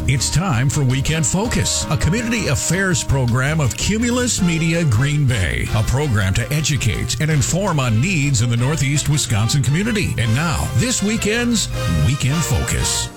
It's time for Weekend Focus, a community affairs program of Cumulus Media Green Bay, a program to educate and inform on needs in the Northeast Wisconsin community. And now, this weekend's Weekend Focus.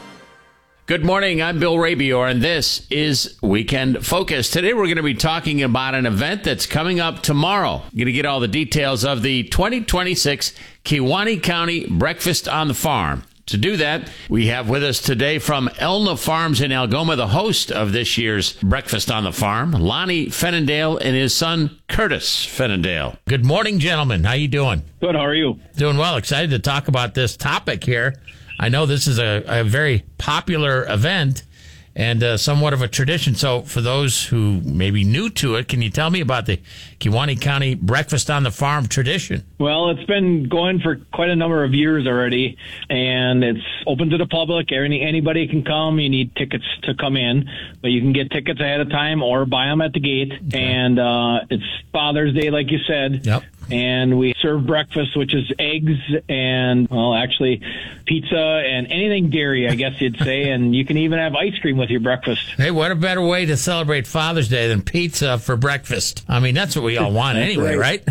Good morning, I'm Bill Rabior, and this is Weekend Focus. Today we're going to be talking about an event that's coming up tomorrow. You're going to get all the details of the 2026 Kewaunee County Breakfast on the Farm. To do that, we have with us today from Elna Farms in Algoma, the host of this year's Breakfast on the Farm, Lonnie Fennendale and his son, Curtis Fennendale. Good morning, gentlemen. How you doing? Good. How are you? Doing well. Excited to talk about this topic here. I know this is a very popular event and somewhat of a tradition. So for those who may be new to it, can you tell me about the Kewaunee County Breakfast on the Farm tradition? Well, it's been going for quite a number of years already, and it's open to the public. Anybody can come. You need tickets to come in, but you can get tickets ahead of time or buy them at the gate. Okay. And it's Father's Day, like you said. Yep. And we serve breakfast, which is eggs and, well, actually pizza and anything dairy, I guess you'd say. And you can even have ice cream with your breakfast. Hey, what a better way to celebrate Father's Day than pizza for breakfast? I mean, that's what we all want anyway, right?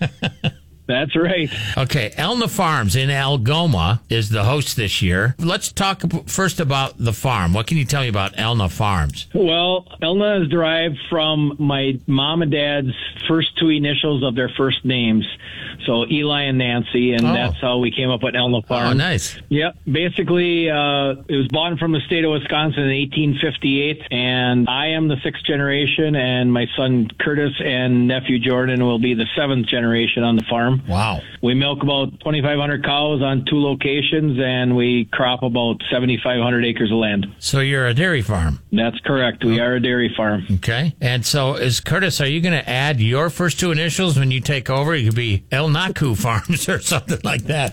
That's right. Okay, Elna Farms in Algoma is the host this year. Let's talk first about the farm. What can you tell me about Elna Farms? Well, Elna is derived from my mom and dad's first two initials of their first names. So Eli and Nancy, and that's how we came up with Elna Farms. Oh, nice. Yep. Basically, it was bought from the state of Wisconsin in 1858, and I am the sixth generation, and my son Curtis and nephew Jordan will be the seventh generation on the farm. Wow. We milk about 2,500 cows on two locations, and we crop about 7,500 acres of land. So you're a dairy farm? That's correct. We are a dairy farm. Okay. And so, Curtis, are you going to add your first two initials when you take over? You could be El Naku Farms or something like that.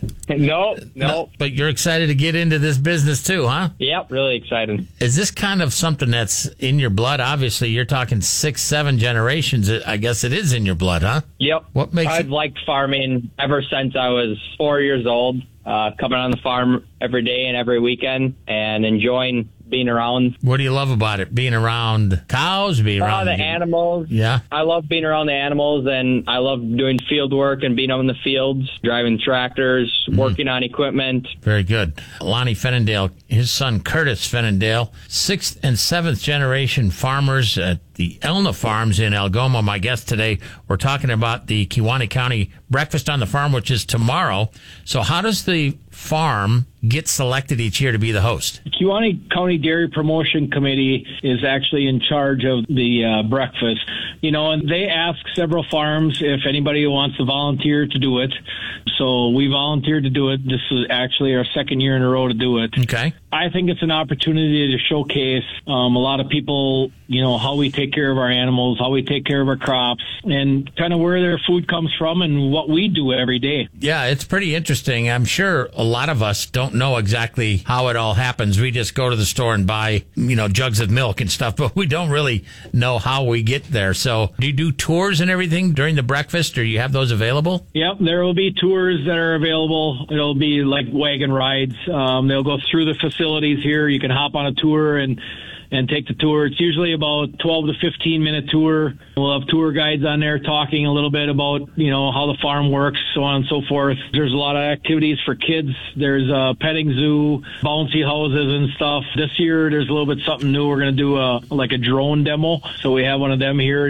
No. But you're excited to get into this business too, huh? Yep, really excited. Is this kind of something that's in your blood? Obviously, you're talking 6-7 generations. I guess it is in your blood, huh? Yep. What makes I've liked farming ever since I was 4 years old, coming on the farm every day and every weekend and enjoying being around. What do you love about it? Being around cows, being around the animals. Yeah. I love being around the animals, and I love doing field work and being out in the fields, driving tractors, working on equipment. Very good. Lonnie Fennendale, his son Curtis Fennendale, 6th and 7th generation farmers at the Elna Farms in Algoma. My guest today, we're talking about the Kewaunee County Breakfast on the Farm, which is tomorrow. So how does the farm get selected each year to be the host? The Kewaunee County Dairy Promotion Committee is actually in charge of the breakfast. And they ask several farms if anybody wants to volunteer to do it. So we volunteered to do it. This is actually our second year in a row to do it. Okay. I think it's an opportunity to showcase a lot of people, how we take care of our animals, how we take care of our crops, and kind of where their food comes from and what we do every day. Yeah, it's pretty interesting. I'm sure a lot of us don't know exactly how it all happens. We just go to the store and buy, jugs of milk and stuff, but we don't really know how we get there. So do you do tours and everything during the breakfast, or you have those available? Yep, there will be tours that are available. It'll be like wagon rides. They'll go through the facilities here. You can hop on a tour and take the tour. It's usually about 12 to 15 minute tour. We'll have tour guides on there talking a little bit about, how the farm works, so on and so forth. There's a lot of activities for kids. There's a petting zoo, bouncy houses and stuff. This year, there's a little bit something new. We're going to do a drone demo. So we have one of them here,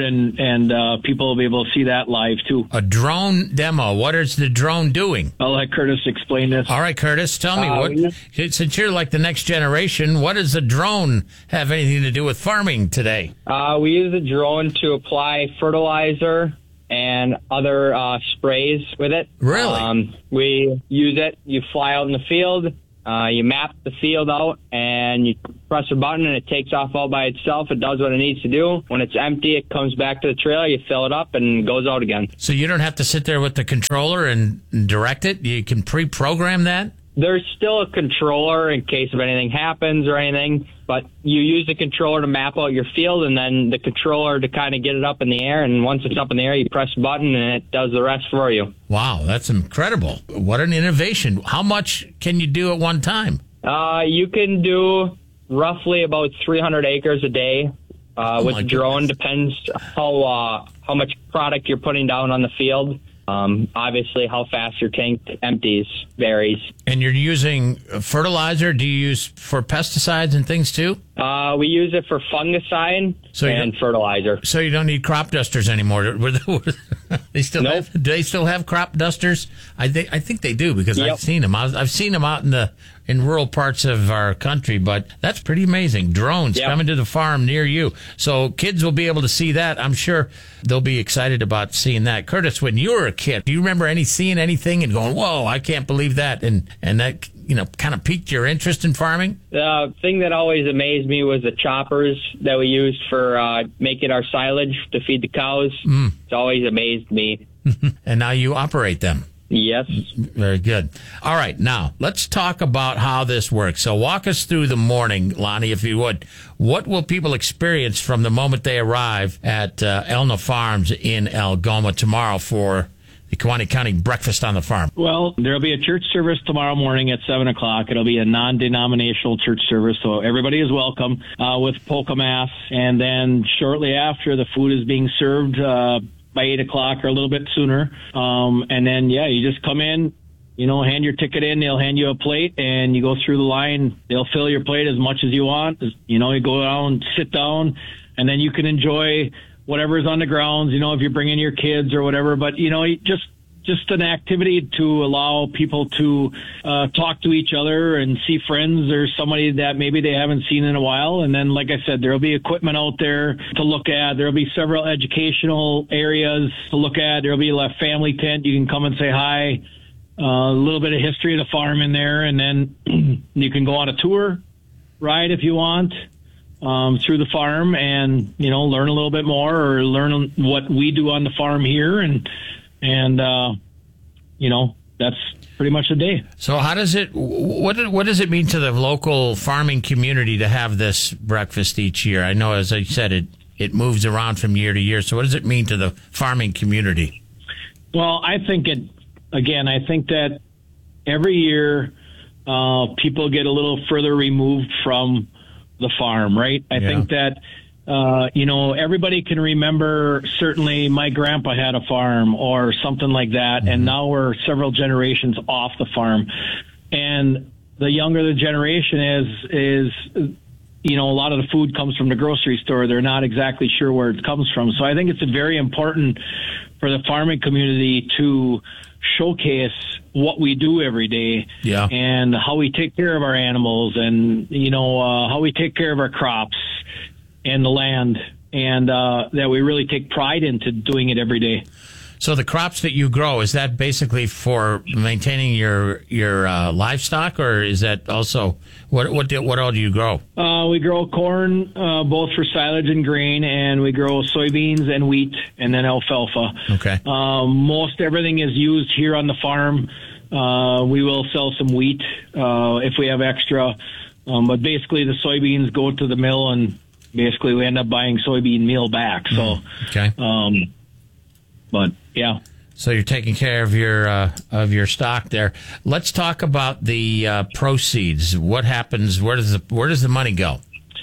and people will be able to see that live too. A drone demo. What is the drone doing? I'll let Curtis explain this. All right, Curtis, tell me, since you're like the next generation, what does the drone have anything to do with farming today? We use a drone to apply fertilizer and other sprays with it. Really? We use it. You fly out in the field, you map the field out, and you press a button, and it takes off all by itself. It does what it needs to do. When it's empty, it comes back to the trailer. You fill it up, and it goes out again. So you don't have to sit there with the controller and direct it? You can pre-program that? There's still a controller in case if anything happens or anything, but you use the controller to map out your field and then the controller to kind of get it up in the air. And once it's up in the air, you press a button and it does the rest for you. Wow, that's incredible. What an innovation. How much can you do at one time? You can do roughly about 300 acres a day. With the drone, depends how much product you're putting down on the field. Obviously, how fast your tank empties varies. And you're using fertilizer? Do you use for pesticides and things too? We use it for fungicide and fertilizer. So you don't need crop dusters anymore. They still Nope. do they still have crop dusters? I think they do, because Yep. I've seen them. I've seen them out in rural parts of our country, but that's pretty amazing. Drones coming to the farm near you. So kids will be able to see that. I'm sure they'll be excited about seeing that. Curtis, when you were a kid, do you remember seeing anything and going, whoa, I can't believe that? And that, kind of piqued your interest in farming? The thing that always amazed me was the choppers that we used for making our silage to feed the cows. It's always amazed me. And now you operate them. Yes. Very good. All right. Now, let's talk about how this works. So walk us through the morning, Lonnie, if you would. What will people experience from the moment they arrive at Elna Farms in Algoma tomorrow for the Kewaunee County Breakfast on the Farm? Well, there'll be a church service tomorrow morning at 7 o'clock. It'll be a non-denominational church service, so everybody is welcome with polka mass. And then shortly after, the food is being served by 8 o'clock or a little bit sooner. And then, you just come in, hand your ticket in. They'll hand you a plate, and you go through the line. They'll fill your plate as much as you want. You go down, sit down, and then you can enjoy whatever's on the grounds, if you're bringing your kids or whatever. But, just an activity to allow people to talk to each other and see friends or somebody that maybe they haven't seen in a while. And then, like I said, there'll be equipment out there to look at. There'll be several educational areas to look at. There'll be a family tent. You can come and say hi. A little bit of history of the farm in there. And then you can go on a tour ride if you want. Through the farm and, learn a little bit more or learn what we do on the farm here. And that's pretty much the day. So how does what does it mean to the local farming community to have this breakfast each year? I know, as I said, it moves around from year to year. So what does it mean to the farming community? Well, I think that every year, people get a little further removed from the farm, right? I think that, everybody can remember, certainly my grandpa had a farm or something like that. And now we're several generations off the farm. And the younger the generation is, a lot of the food comes from the grocery store. They're not exactly sure where it comes from. So I think it's very important for the farming community to showcase what we do every day and how we take care of our animals and, how we take care of our crops and the land, and that we really take pride into doing it every day. So the crops that you grow, is that basically for maintaining your livestock, or is that also what all do you grow? We grow corn, both for silage and grain, and we grow soybeans and wheat, and then alfalfa. Okay. Most everything is used here on the farm. We will sell some wheat if we have extra, but basically the soybeans go to the mill, and basically we end up buying soybean meal back. So, okay. But yeah. So you're taking care of your stock there. Let's talk about the proceeds. What happens? Where does the money go?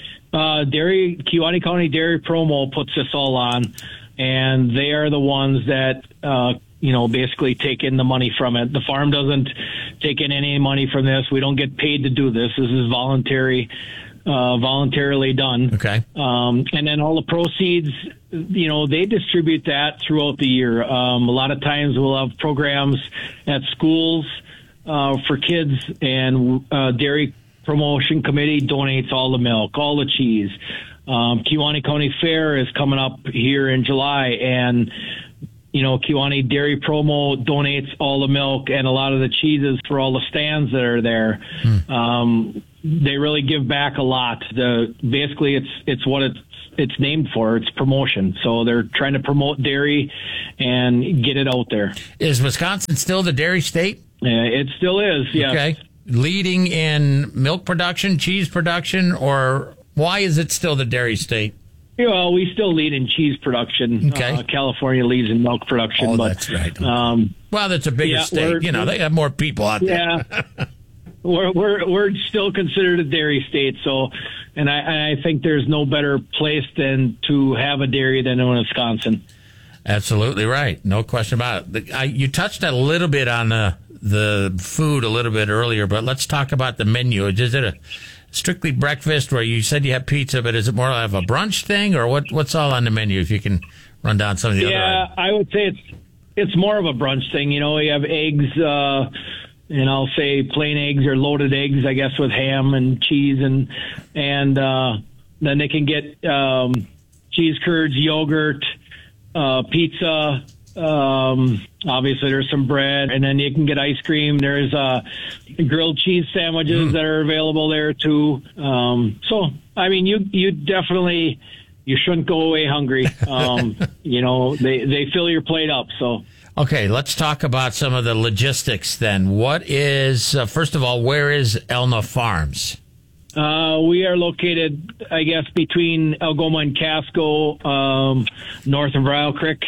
Kewaunee County Dairy Promo puts this all on, and they are the ones that basically take in the money from it. The farm doesn't take in any money from this. We don't get paid to do this. This is voluntarily done. Okay. And then all the proceeds, they distribute that throughout the year. A lot of times we'll have programs at schools for kids, and Dairy Promotion Committee donates all the milk, all the cheese. Kewaunee County Fair is coming up here in July, and Kewaunee Dairy Promo donates all the milk and a lot of the cheeses for all the stands that are there. They really give back a lot. Basically, it's what it's named for. It's promotion. So they're trying to promote dairy and get it out there. Is Wisconsin still the dairy state? It still is, yes. Okay. Leading in milk production, cheese production, or why is it still the dairy state? Well, we still lead in cheese production. Okay. California leads in milk production. Oh, that's right. Well, that's a bigger state. They have more people out there. Yeah. we're still considered a dairy state. So, and I think there's no better place than to have a dairy than in Wisconsin. Absolutely right. No question about it. You touched a little bit on the food a little bit earlier, but let's talk about the menu. Is it a strictly breakfast where you said you have pizza, but is it more of a brunch thing, or what's all on the menu, if you can run down some of the other items? I would say it's more of a brunch thing. You have eggs, and I'll say plain eggs or loaded eggs, I guess, with ham and cheese, and then they can get cheese curds, yogurt, pizza. Obviously, there's some bread, and then you can get ice cream. There's grilled cheese sandwiches that are available there too. So, I mean, you definitely, you shouldn't go away hungry. They fill your plate up. So. Okay, let's talk about some of the logistics then. What is, first of all, where is Elna Farms? We are located, I guess, between Algoma and Casco, north of Ryle Creek.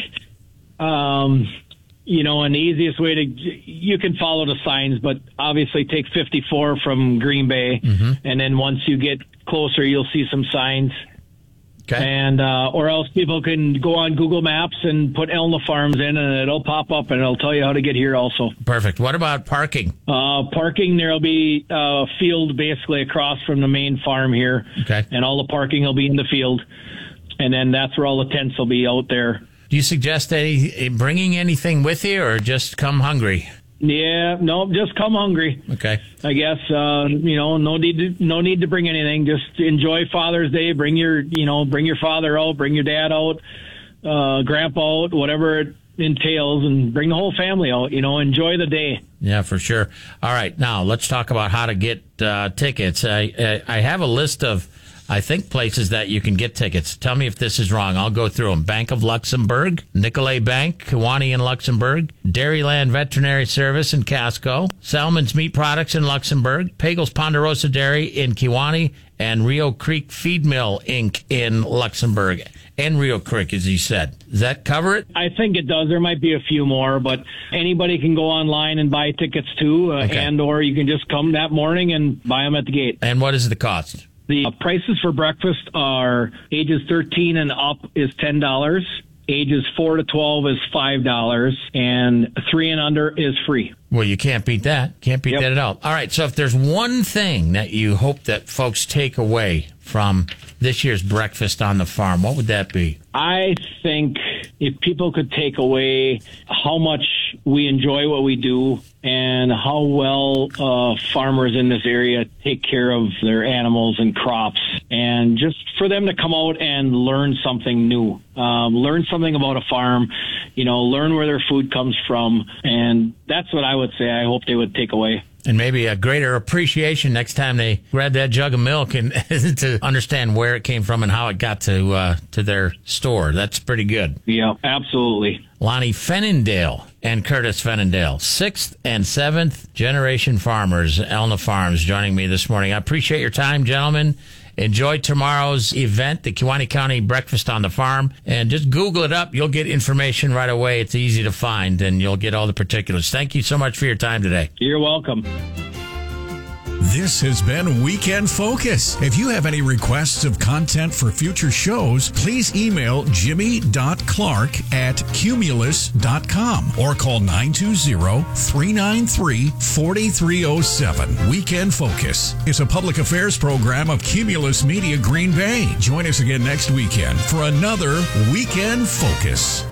And the easiest way you can follow the signs, but obviously take 54 from Green Bay. Mm-hmm. And then once you get closer, you'll see some signs. Okay. And, or else people can go on Google Maps and put Elna Farms in, and it'll pop up and it'll tell you how to get here also. Perfect. What about parking? Parking, there'll be a field basically across from the main farm here. Okay. And all the parking will be in the field. And then that's where all the tents will be out there. Do you suggest bringing anything with you, or just come hungry? Yeah, no, just come hungry. Okay. I guess, no need to bring anything. Just enjoy Father's Day. Bring your father out, bring your dad out, grandpa out, whatever it entails, and bring the whole family out, enjoy the day. Yeah, for sure. All right. Now let's talk about how to get tickets. I have a list of, I think, places that you can get tickets. Tell me if this is wrong. I'll go through them. Bank of Luxembourg, Nicolay Bank, Kewanee in Luxembourg, Dairyland Veterinary Service in Casco, Salmon's Meat Products in Luxembourg, Pagel's Ponderosa Dairy in Kewanee, and Rio Creek Feed Mill, Inc. in Luxembourg. And Rio Creek, as you said. Does that cover it? I think it does. There might be a few more, but anybody can go online and buy tickets too, and or you can just come that morning and buy them at the gate. And what is the cost? The prices for breakfast are ages 13 and up is $10, ages 4 to 12 is $5, and 3 and under is free. Well, you can't beat that. Can't beat that at all. All right, so if there's one thing that you hope that folks take away from this year's Breakfast on the Farm, what would that be? I think if people could take away how much we enjoy what we do and how well farmers in this area take care of their animals and crops, and just for them to come out and learn something new, learn something about a farm, learn where their food comes from. And that's what I would say I hope they would take away. And maybe a greater appreciation next time they grab that jug of milk and to understand where it came from and how it got to their store. That's pretty good. Yeah, absolutely. Lonnie Fennendale and Curtis Fennendale, 6th and 7th generation farmers, Elna Farms, joining me this morning. I appreciate your time, gentlemen. Enjoy tomorrow's event, the Kewanee County Breakfast on the Farm, and just Google it up. You'll get information right away. It's easy to find, and you'll get all the particulars. Thank you so much for your time today. You're welcome. This has been Weekend Focus. If you have any requests of content for future shows, please email jimmy.clark@cumulus.com or call 920-393-4307. Weekend Focus is a public affairs program of Cumulus Media Green Bay. Join us again next weekend for another Weekend Focus.